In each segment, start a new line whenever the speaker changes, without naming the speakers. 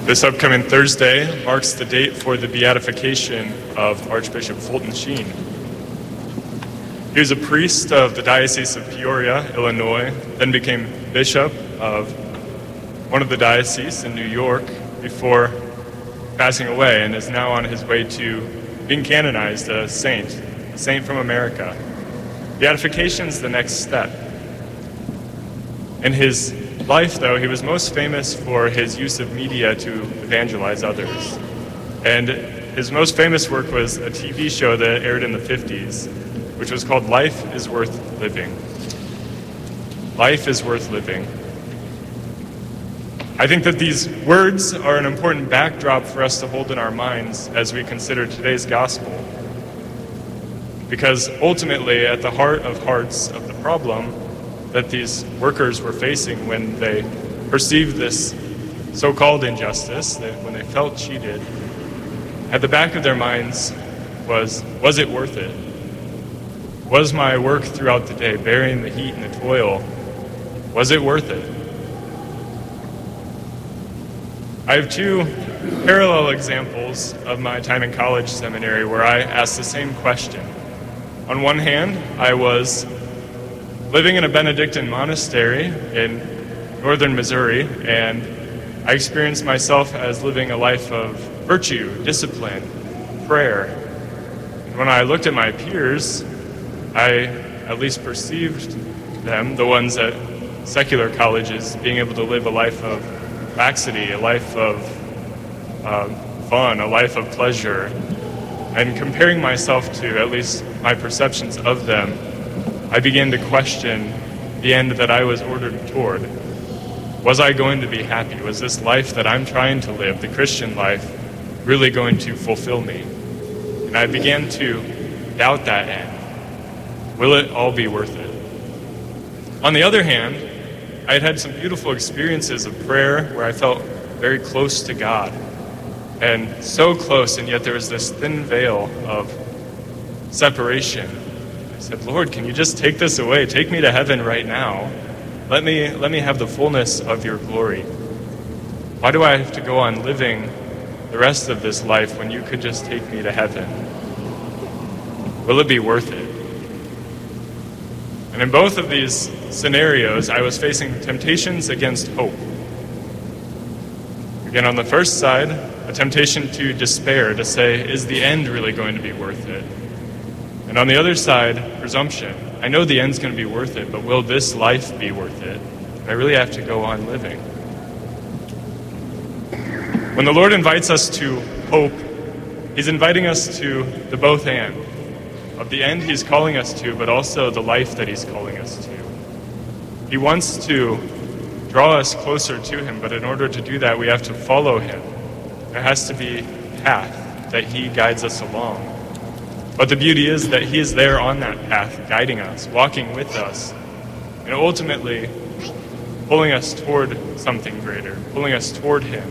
This upcoming Thursday marks the date for the beatification of Archbishop Fulton Sheen. He was a priest of the Diocese of Peoria, Illinois, then became bishop of one of the dioceses in New York before passing away, and is now on his way to being canonized a saint from America. Beatification is the next step. In his life, though, he was most famous for his use of media to evangelize others. And his most famous work was a TV show that aired in the 50s, which was called Life is Worth Living. Life is worth living. I think that these words are an important backdrop for us to hold in our minds as we consider today's gospel. Because ultimately, at the heart of hearts of the problem that these workers were facing when they perceived this so-called injustice, when they felt cheated, at the back of their minds was it worth it? Was my work throughout the day, bearing the heat and the toil, was it worth it? I have two parallel examples of my time in college seminary where I asked the same question. On one hand, I was living in a Benedictine monastery in northern Missouri, and I experienced myself as living a life of virtue, discipline, prayer. And when I looked at my peers, I at least perceived them, the ones at secular colleges, being able to live a life of laxity, a life of fun, a life of pleasure. And comparing myself to at least my perceptions of them, I began to question the end that I was ordered toward. Was I going to be happy? Was this life that I'm trying to live, the Christian life, really going to fulfill me? And I began to doubt that end. Will it all be worth it? On the other hand, I had had some beautiful experiences of prayer where I felt very close to God. And so close, and yet there was this thin veil of separation. I said, Lord, can you just take this away? Take me to heaven right now. Let me have the fullness of your glory. Why do I have to go on living the rest of this life when you could just take me to heaven? Will it be worth it? And in both of these scenarios, I was facing temptations against hope. Again, on the first side, a temptation to despair, to say, is the end really going to be worth it? And on the other side, presumption. I know the end's going to be worth it, but will this life be worth it? I really have to go on living. When the Lord invites us to hope, he's inviting us to the both and. Of the end he's calling us to, but also the life that he's calling us to. He wants to draw us closer to him, but in order to do that, we have to follow him. There has to be a path that he guides us along. But the beauty is that he is there on that path, guiding us, walking with us, and ultimately pulling us toward something greater, pulling us toward him.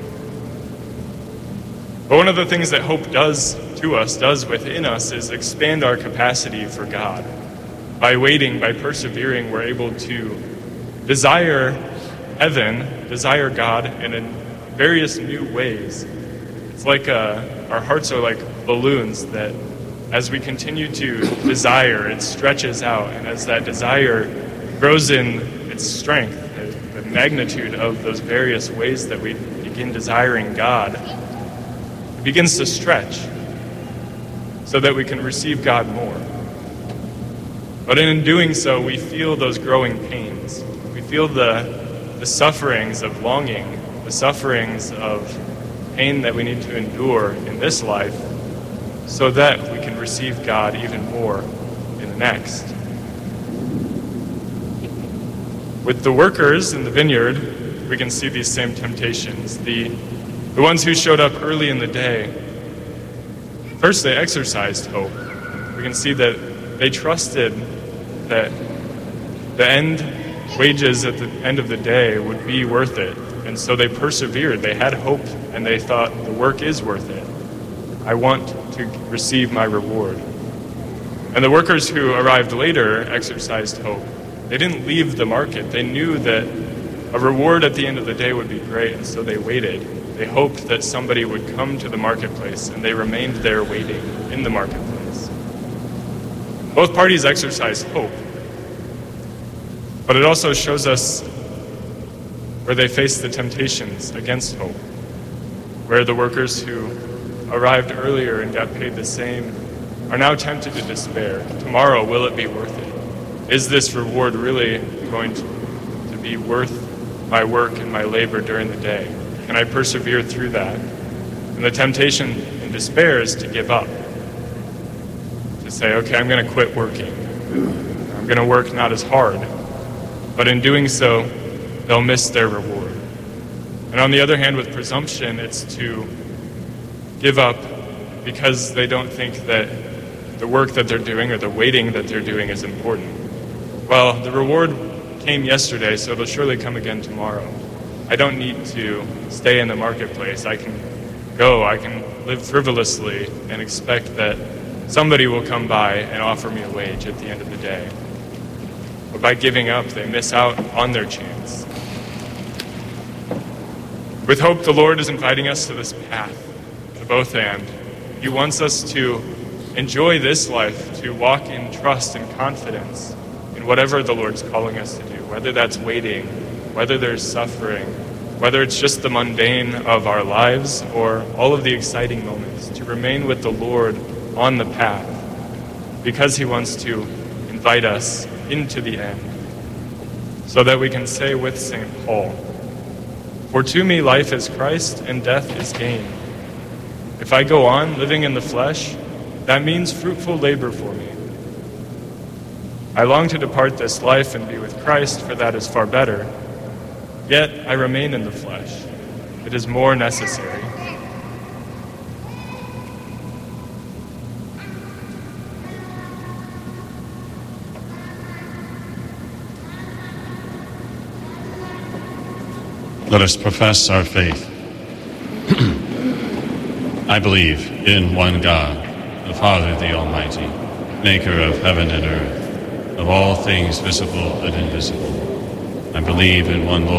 But one of the things that hope does to us, does within us, is expand our capacity for God. By waiting, by persevering, we're able to desire heaven, desire God in various new ways. It's like our hearts are like balloons that as we continue to desire, it stretches out, and as that desire grows in its strength, the magnitude of those various ways that we begin desiring God, it begins to stretch so that we can receive God more. But in doing so, we feel those growing pains. We feel the sufferings of longing, the sufferings of pain that we need to endure in this life so that we can receive God even more in the next. With the workers in the vineyard, we can see these same temptations. The ones who showed up early in the day, first they exercised hope. We can see that they trusted that the end wages at the end of the day would be worth it. And so they persevered. They had hope, and they thought, the work is worth it. I want to receive my reward. And the workers who arrived later exercised hope. They didn't leave the market. They knew that a reward at the end of the day would be great, and so they waited. They hoped that somebody would come to the marketplace, and they remained there waiting in the marketplace. Both parties exercise hope, but it also shows us where they face the temptations against hope, where the workers who arrived earlier and got paid the same are now tempted to despair. Tomorrow, will it be worth it? Is this reward really going to be worth my work and my labor during the day? Can I persevere through that? And the temptation in despair is to give up, to say, okay, I'm going to quit working. I'm going to work not as hard. But in doing so, they'll miss their reward. And on the other hand, with presumption, it's to give up because they don't think that the work that they're doing or the waiting that they're doing is important. Well, the reward came yesterday, so it'll surely come again tomorrow. I don't need to stay in the marketplace. I can go, I can live frivolously and expect that somebody will come by and offer me a wage at the end of the day. But by giving up, they miss out on their chance. With hope, the Lord is inviting us to this path, to both and. He wants us to enjoy this life, to walk in trust and confidence in whatever the Lord's calling us to do, whether that's waiting, whether there's suffering, whether it's just the mundane of our lives or all of the exciting moments, to remain with the Lord on the path because He wants to invite us into the end so that we can say with St. Paul, "For to me life is Christ and death is gain. If I go on living in the flesh, that means fruitful labor for me. I long to depart this life and be with Christ, for that is far better. Yet I remain in the flesh. It is more necessary."
Let us profess our faith. I believe in one God, the Father, the Almighty, maker of heaven and earth, of all things visible and invisible. I believe in one Lord,